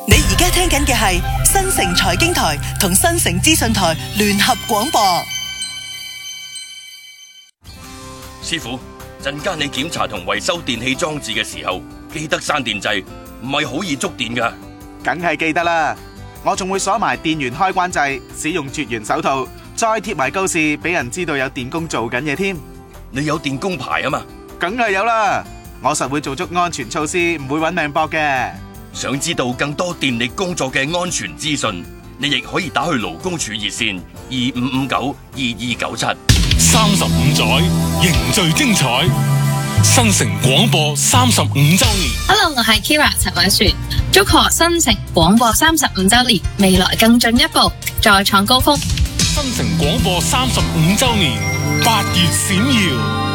你而家聽緊嘅係新城財經台同新城資訊台聯合廣播。 師傅，陣間你檢查同維修電器裝置嘅時候，記得閂電掣，唔係好易觸電㗎。 梗係記得啦，我仲會鎖埋電源開關掣，使用絕緣手套，再貼埋告示俾人知道有電工做緊嘢添。 你有電工牌啊嘛？ 梗係有啦，我實會做足安全措施，唔會搵命搏嘅。 想知道更多電力工作嘅安全資訊，你亦可以打去勞工處熱線25592297。 35載凝聚精彩，新城廣播35周年。 Hello， 我係 Kira 陳偉璇，祝賀新城廣播35周年，未來更進一步，再創高峰。 新城廣播35周年，8月閃耀。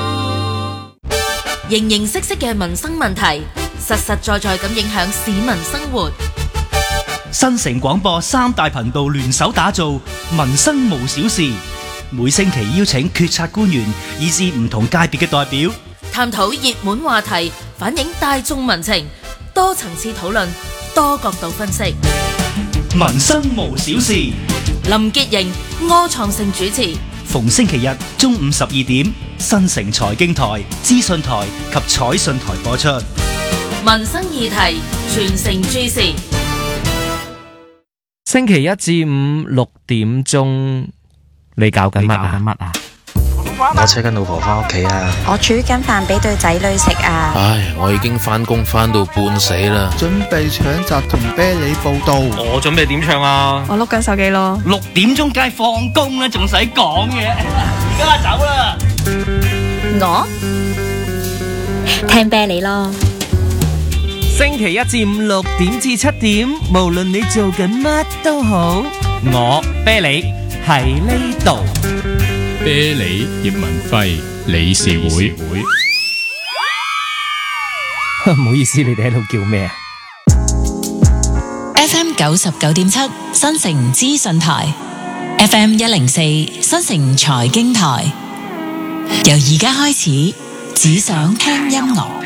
形形色色嘅民生問題，實實在在咁影響市民生活。 新城廣播3大頻道聯手打造民生無小事，每星期邀請決策官員以至唔同界別嘅代表， 探討熱門話題，反映大眾民情，多層次討論，多角度分析。 民生無小事， 林潔瑩、柯創盛主持， 逢星期日中午12點，新城財經台、資訊台及彩訊台播出。 民生議題，全城注視。 星期一至五6點鐘，你搞緊乜啊？ 我車緊老婆翻屋企啊！ 我煮緊飯俾對仔女食啊！ 唉，我已經翻工翻到半死啦！ 準備搶閘同啤梨報到。 我準備點唱啊？ 我碌緊手機咯。 6點鐘梗係放工啦，仲使講嘅？而家走啦！ 我聽啤梨咯。 星期一至五6點至7點，無論你做緊乜都好，我啤梨喺呢度。 啤梨葉文輝理事會。 唔好意思，你哋喺度叫咩啊 ？FM 99.7新城資訊台 ，FM 104新城財經台。由而家開始，只想聽音樂。